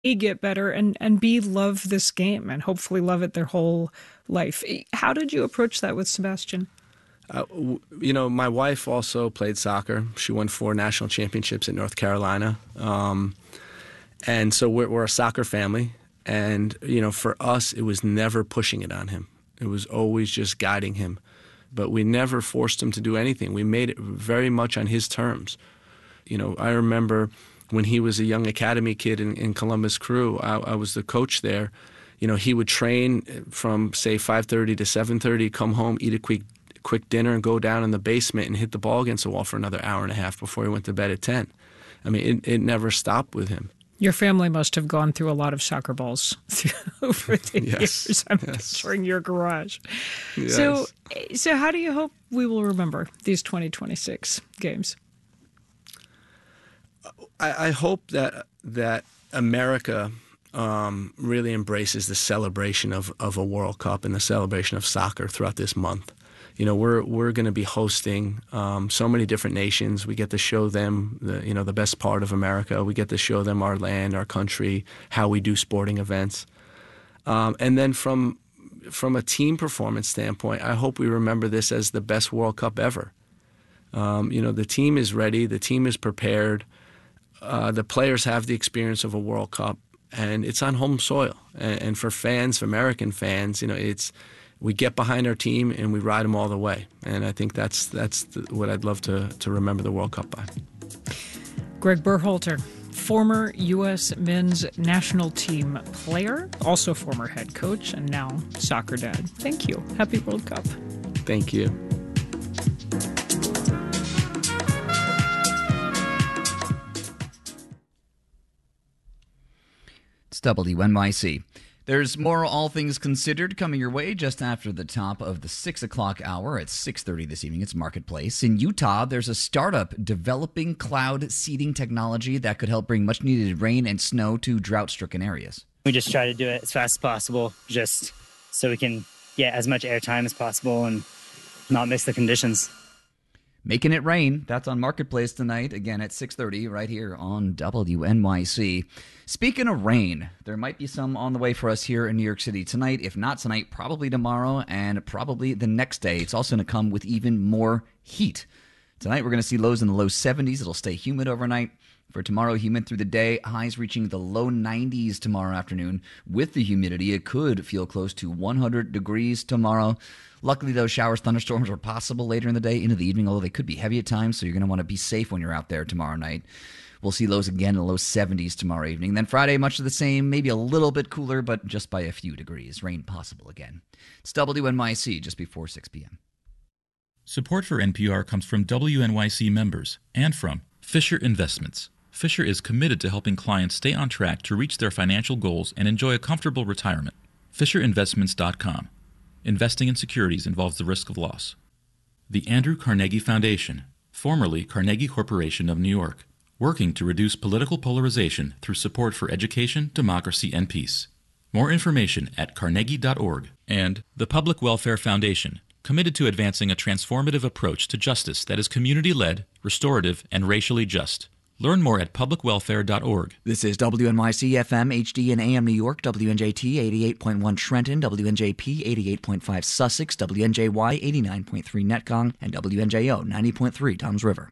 A, get better, and B, love this game and hopefully love it their whole life. How did you approach that with Sebastian? My wife also played soccer. She won 4 national championships in North Carolina. And so we're a soccer family. And, for us, it was never pushing it on him. It was always just guiding him. But we never forced him to do anything. We made it very much on his terms. I remember when he was a young academy kid in Columbus Crew, I was the coach there. He would train from, say, 5:30 to 7:30, come home, eat a quick dinner, and go down in the basement and hit the ball against the wall for another hour and a half before he went to bed at 10. I mean, it never stopped with him. Your family must have gone through a lot of soccer balls over the years. I'm picturing your garage. Yes. So how do you hope we will remember these 2026 games? I hope that America really embraces the celebration of a World Cup and the celebration of soccer throughout this month. We're going to be hosting so many different nations. We get to show them the best part of America. We get to show them our land, our country, how we do sporting events. And then from a team performance standpoint, I hope we remember this as the best World Cup ever. The team is ready. The team is prepared. The players have the experience of a World Cup, and it's on home soil. And for fans, for American fans, we get behind our team and we ride them all the way. And I think that's what I'd love to remember the World Cup by. Greg Berhalter, former U.S. men's national team player, also former head coach, and now soccer dad. Thank you. Happy World Cup. Thank you. It's WNYC. There's more All Things Considered coming your way just after the top of the 6 o'clock hour at 6:30 this evening. It's Marketplace. In Utah, there's a startup developing cloud seeding technology that could help bring much-needed rain and snow to drought-stricken areas. We just try to do it as fast as possible, just so we can get as much airtime as possible and not miss the conditions. Making it rain. That's on Marketplace tonight, again at 6:30 right here on WNYC. Speaking of rain, there might be some on the way for us here in New York City tonight. If not tonight, probably tomorrow and probably the next day. It's also going to come with even more heat. Tonight we're going to see lows in the low 70s. It'll stay humid overnight. For tomorrow, humid through the day, highs reaching the low 90s tomorrow afternoon. With the humidity, it could feel close to 100 degrees tomorrow. Luckily, those showers, thunderstorms are possible later in the day into the evening, although they could be heavy at times, so you're going to want to be safe when you're out there tomorrow night. We'll see lows again in the low 70s tomorrow evening. Then Friday, much of the same, maybe a little bit cooler, but just by a few degrees. Rain possible again. It's WNYC just before 6 p.m. Support for NPR comes from WNYC members and from Fisher Investments. Fisher is committed to helping clients stay on track to reach their financial goals and enjoy a comfortable retirement. FisherInvestments.com. Investing in securities involves the risk of loss. The Andrew Carnegie Foundation, formerly Carnegie Corporation of New York, working to reduce political polarization through support for education, democracy, and peace. More information at carnegie.org. And the Public Welfare Foundation, committed to advancing a transformative approach to justice that is community-led, restorative, and racially just. Learn more at publicwelfare.org. This is WNYC FM, HD and AM New York, WNJT 88.1 Trenton, WNJP 88.5 Sussex, WNJY 89.3 Netcong, and WNJO 90.3 Toms River.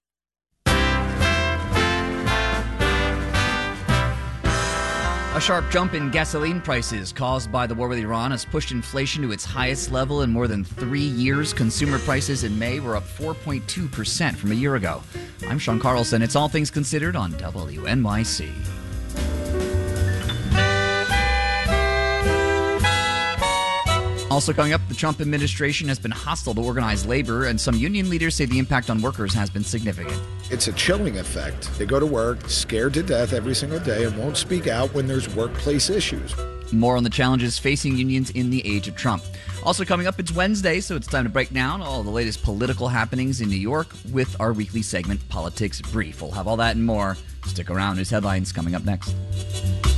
A sharp jump in gasoline prices caused by the war with Iran has pushed inflation to its highest level in more than 3 years. Consumer prices in May were up 4.2% from a year ago. I'm Sean Carlson. It's All Things Considered on WNYC. Also coming up, the Trump administration has been hostile to organized labor, and some union leaders say the impact on workers has been significant. It's a chilling effect. They go to work scared to death every single day and won't speak out when there's workplace issues. More on the challenges facing unions in the age of Trump. Also coming up, it's Wednesday, so it's time to break down all the latest political happenings in New York with our weekly segment, Politics Brief. We'll have all that and more. Stick around. News headlines coming up next.